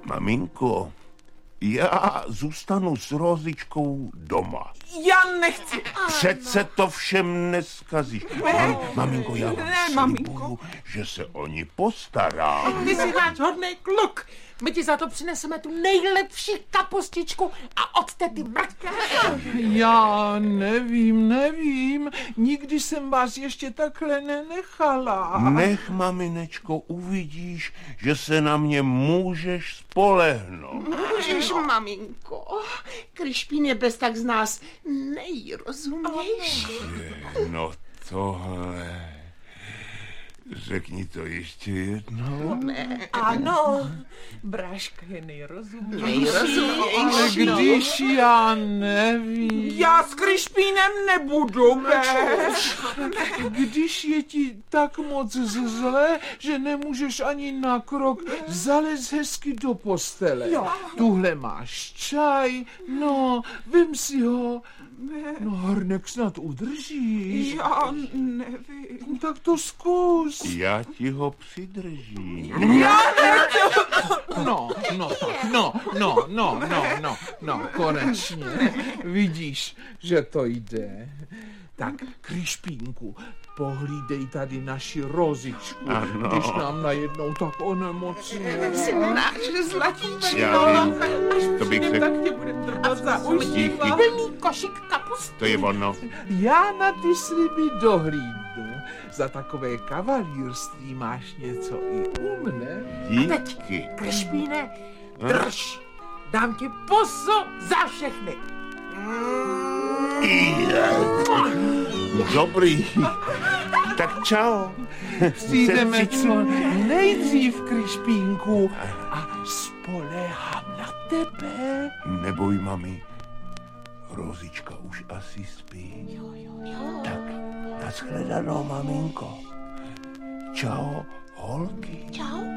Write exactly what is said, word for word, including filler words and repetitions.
Maminko, já zůstanu s Rozičkou doma. Já nechci. Přece to všem neskazíš. Mam, maminko, já vám Ne, slibuju, maminko. že se o ní postarám. Ty jsi náš hodnej kluk. My ti za to přineseme tu nejlepší kapustičku a od tety mrtka. Já nevím, nevím. Nikdy jsem vás ještě takhle nenechala. Nech, maminečko, uvidíš, že se na mě můžeš spolehnout. Můžeš, maminko. Krišpín je bez tak z nás nejrozumější. No tohle... Řekni to ještě jednou. Ne. Ano, Bráška je nejrozumější. Nejrozumější. Když já nevím. Já s Krišpínem nebudu, Béš. Když je ti tak moc zle, že nemůžeš ani na krok, zalez hezky do postele. Jo. Tuhle máš čaj, no, vem si ho. No, hrnek snad udržíš. Já nevím. No, tak to zkus. Já ti ho přidržím. No, no, tak, no, no, no, no, no, no, konečně. Vidíš, že to jde. Tak, Krišpínku, pohlídej tady naši Rozičku, Ano. když nám najednou tak onemocní. Jsi náš zlatíček. Já vím, to bych Tak řekl. tě bude trvat za Díky. uši. Plný košík kapusty. To je ono. Já na ty sliby dohlídnu. Za takové kavalírství máš něco i u mne. Díky. Krišpíne, drž. Dám ti pusu za všechny. Dobrý. Tak čau. Přijdeme Sestřičko. co nejdřív, Krišpínku, a spoléhám na tebe. Neboj, mami. Rozička už asi spí. Tak, nashledanou, maminko. Čau, holky. Čau.